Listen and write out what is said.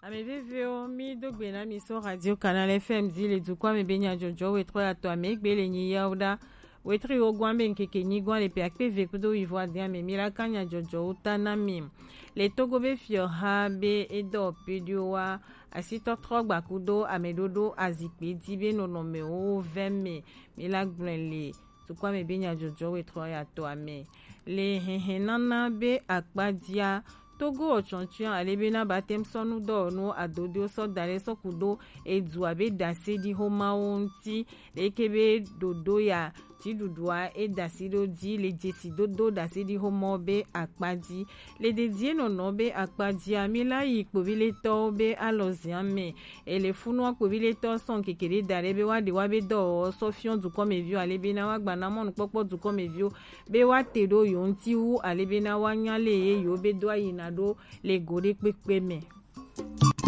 Ameveveo mi dogbe na miso radio Canal FM zile dukwa mebenya jojo wetro ya to amegbele nyi yauda wetri ogwambe nkeke nyi gwan le pe akpe kudo ivoa dia me mira kanya jojo utana mim le togo be fio ha be edo pedio wa asito trogba kudo amedodo azikpe dibe nono me o veme mila gblele dukwa mebenya jojo wetro ya to ame le hehenana be akpadia Togo ochonchian alebena batem sonu do no adodio so dare so kudo edu abe dase di homa onti lekebe dodo ya ti dudua e dasido di le jesi dodo dase di homa be akpadi le dedie no no be akpadi amila ikpo bileto be aloziame ele funu akpo bileto son kekere dare be wade wabe do so fion du comme vieux alebena wa gbana mon popo du comme vieux be wa tedo yonti wu alebena wa nyale yo be do ayina do le gode pepe me